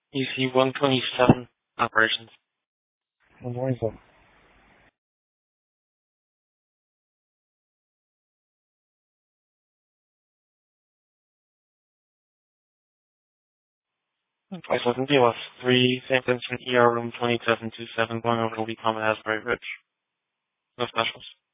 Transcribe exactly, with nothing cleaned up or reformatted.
E C one twenty-seven operations. Good morning, sir. Five seven D L S three San Vincent E R room twenty-seven two seven going over to Lee Common Asbury Ridge. No specials.